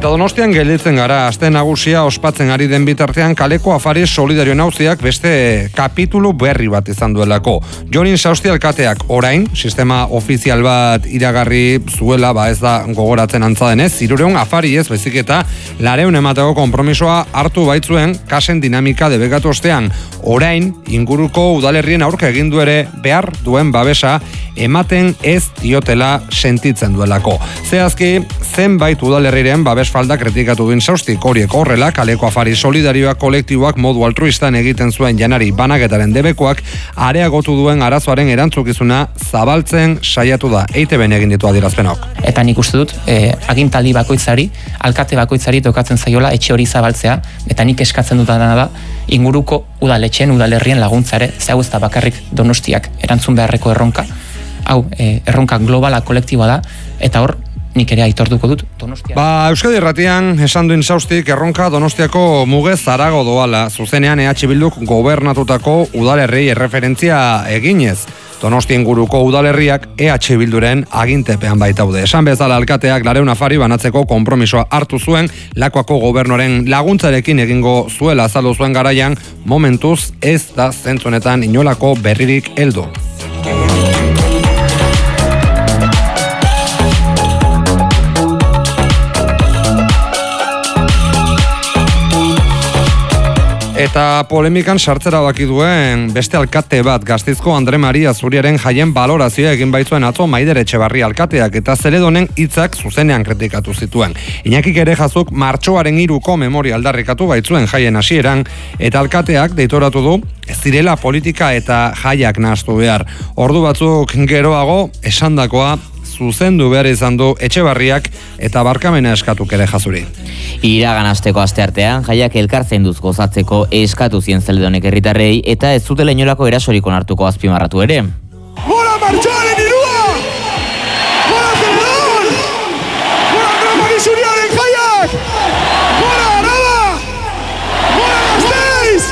Eta Donostian gelditzen gara, aste nagusia ospatzen ari den bitartean kaleko afari solidario nauziak beste kapitulu berri bat izan duelako. Jonin Sausti alkateak orain, sistema ofizial bat iragarri zuela, ez da gogoratzen antza denez, 300 afari ez bezik eta 200 emateko konpromisoa hartu baitzuen kasen dinamika debekatu ostean. Orain, inguruko udalerrien aurka egindu ere behar duen babesa ematen ez diotela sentitzen duelako. Zehazki, zenbait udalerriren babes falda kritikatu duen Saustik, horiek horrela, kaleko afari solidarioak kolektiboak modu altruistan egiten zuen janari banaketaren debekoak areagotu duen arazoaren erantzukizuna zabaltzen saiatu da. EITB-en egin ditu adierazpenok. Eta nik uste dut, agintaldi bakoitzari, alkate bakoitzari tokatzen zaiola etxe hori zabaltzea, eta nik eskatzen dutana da, inguruko udaletxeen, udalerrien laguntzare, zeu ez da bakarrik Donostiak erantzun beharreko erronka, hau, erronka globala kolektiboa da, eta hor, nik ere aitortuko dut Donostia. Euskadi Irratian esan duen Saustik erronka Donostiako mugez zarago doala, zuzenean EH Bilduk gobernatutako udalerri erreferentzia eginez. Donosti inguruko udalerriak EH Bilduren agintepean baitaude. Esan bezala alkateak 200 afari banatzeko konpromisoa hartu zuen, Lakuako gobernoren laguntzarekin egingo zuela azaldu zuen garaian, momentuz ez da zentzunetan inolako berririk heldu. Eta polemikan sartzera baki duen beste alkate bat, Gasteizko Andre Maria Zuriaren jaien balorazioa egin baitzuen atzo Maider Etxebarri alkateak eta Zeledonen hitzak zuzenean kritikatu zituen. Iñakik ere jazuk martxoaren 3ko memoria aldarrikatu baitzuen jaien hasieran eta alkateak deitoratu du ez direla politika eta jaiak nahastu behar. Ordu batzuk geroago esandakoa zuzendu behar izan du Etxebarriak eta barkamena eskatuk ere jazuri. Iragan asteko asteartean jaiak elkartzen duz gozatzeko eskatu zien Zeledonek herritarrei eta ez zutela inolako erasorik onartuko azpimarratu ere. Gora martxoaren 3! Gora Zeledon! Gora Andre Maria Zuriaren jaiak! Gora Araba! Gora Gasteiz!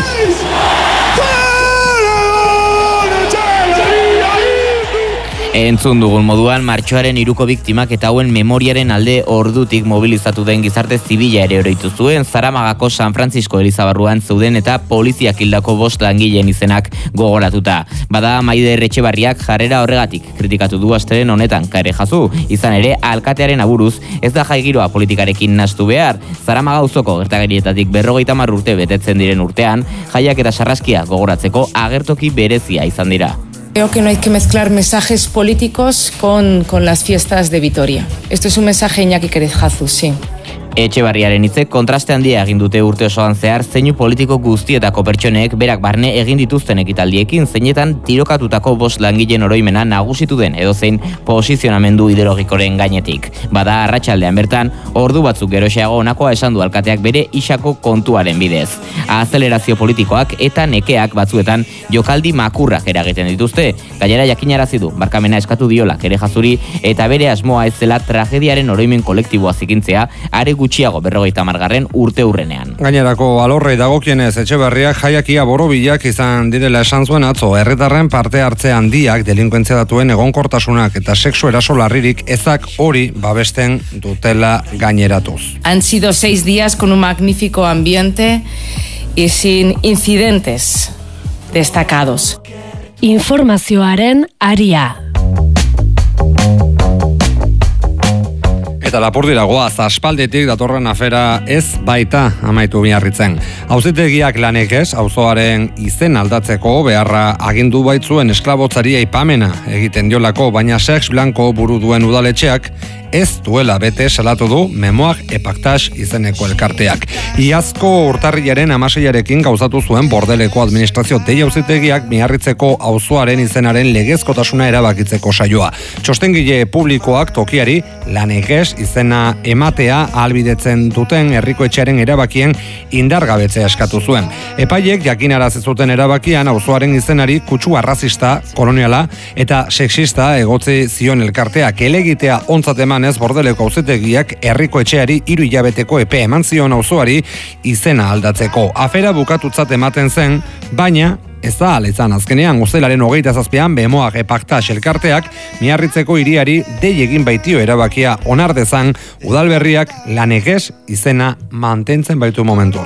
Entzun dugun moduan, martxoaren 3ko biktimak eta hauen memoriaren alde ordutik mobilizatu den gizarte zibila ere oroitu zuen, Zaramagako San Francisco Elizabarruan zeuden eta poliziak hildako 5 langileen izenak gogoratuta. Bada Maider Etxebarriak jarrera horregatik kritikatu du asteren honetan Kare Jazu, izan ere alkatearen aburuz ez da jaigiroa politikarekin nahastu behar. Zaramaga auzoko gertakarietatik 50 urte betetzen diren urtean, jaiak eta sarraskia gogoratzeko agertoki berezia izan dira. Creo que no hay que mezclar mensajes políticos con las fiestas de Vitoria. Esto es un mensaje Iñaki Pérez Jazu, sí. Etxebarriaren hitzek kontraste handia egin dute urte osoan zehar zeinu politiko guztietako pertsonek berak barne egin dituzten ekitaldiekin zeinetan tirokatutako 5 langileen oroimena nagusitu den edozein posizionamendu ideologikoren gainetik. Bada arratsaldean bertan, ordu batzuk geroxeago honakoa esan du alkateak bere isako kontuaren bidez. Azelerazio politikoak eta nekeak batzuetan jokaldi makurrak eragiten dituzte. Gainera jakinarazi du barkamena eskatu diola Kere Jazuri eta bere asmoa ez zela tragediaren oroimen kolektiboa zikintzea are gutxiago 50. urte hurrenean. Gainerako alorrei dagokienez Etxebarriak jaiakia borobilak izan direla esan zuen atzo, herritarren parte hartze handiak delinkuentzia datuen egonkortasunak eta sexu eraso larririk ezak hori babesten dutela gaineratuz. Han sido 6 días con un magnífico ambiente y sin incidentes destacados. Informazioaren aria. Eta Lapurdira goaz, aspalditik datorren afera ez baita amaitu Miarritzen. Auzitegiak lanekez, auzoaren izen aldatzeko beharra agindu baitzuen esklabotzari aipamena egiten diolako, baina Sex Blanco buru duen udaletxeak ez duela bete salatu du Memoag Epaktas izeneko elkarteak. Iazko urtarrilaren 16arekin gauzatu zuen bordeleko administrazio dei auzitegiak Miarritzeko auzoaren izenaren legezkotasuna erabakitzeko saioa. Txostengile publikoak tokiari lanekez izena ematea ahalbidetzen duten herriko etxearen erabakien indargabetzea eskatu zuen. Epaiek jakinarazi zuten erabakian auzoaren izenari kutsu arrazista, koloniala eta sexista egotzi zion elkarteak. Elegitea ontzat emanez bordeleko auzitegiak herriko etxeari 3 hilabeteko epe eman zion auzoari izena aldatzeko. Afera bukatutzat ematen zen, baina ez da izan azkenean uztailaren 27an Bemoak Epaktas elkarteak Miarritzeko hiriari dei egin baitio erabakia onar dezan udalberriak Lanekes izena mantentzen baitu momentu.